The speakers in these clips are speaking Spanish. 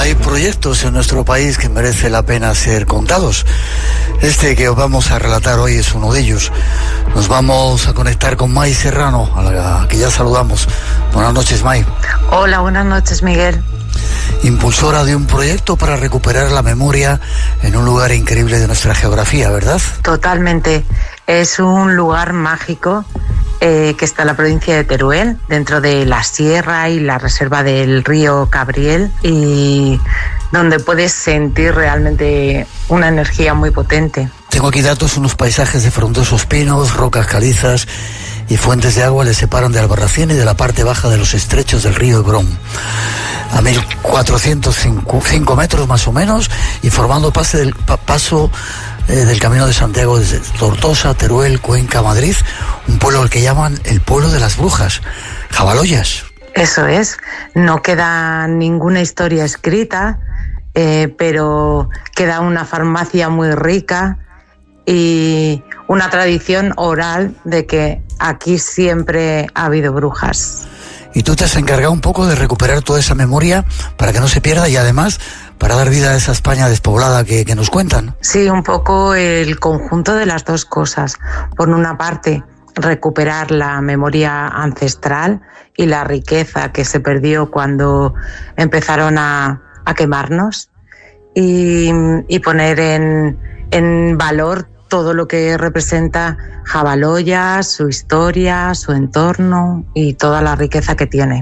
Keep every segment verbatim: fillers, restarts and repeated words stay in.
Hay proyectos en nuestro país que merece la pena ser contados. Este que os vamos a relatar hoy es uno de ellos. Nos vamos a conectar con May Serrano, a la que ya saludamos. Buenas noches, May. Hola, buenas noches, Miguel. Impulsora de un proyecto para recuperar la memoria en un lugar increíble de nuestra geografía, ¿verdad? Totalmente. Es un lugar mágico eh, que está en la provincia de Teruel, dentro de la sierra y la reserva del río Cabriel, y donde puedes sentir realmente una energía muy potente. Tengo aquí datos, unos paisajes de frondosos pinos, rocas calizas y fuentes de agua le separan de Albarracín y de la parte baja de los estrechos del río Hebrón, a mil cuatrocientos cinco metros más o menos, y formando pase del, pa, paso eh, del Camino de Santiago desde Tortosa, Teruel, Cuenca, Madrid, un pueblo al que llaman el pueblo de las brujas, Jabaloyas. Eso es, no queda ninguna historia escrita, eh, pero queda una farmacia muy rica y una tradición oral de que aquí siempre ha habido brujas. Y tú te has encargado un poco de recuperar toda esa memoria para que no se pierda y además para dar vida a esa España despoblada que, que nos cuentan. Sí, un poco el conjunto de las dos cosas. Por una parte, recuperar la memoria ancestral y la riqueza que se perdió cuando empezaron a, a quemarnos y, y poner en, en valor todo lo que representa Jabaloyas, su historia, su entorno y toda la riqueza que tiene.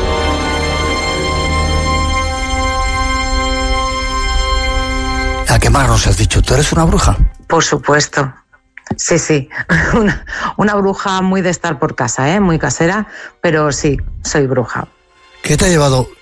¿A quemarnos has dicho? ¿Tú eres una bruja? Por supuesto. Sí, sí. Una, una bruja muy de estar por casa, ¿eh? Muy casera, pero sí, soy bruja. ¿Qué te ha llevado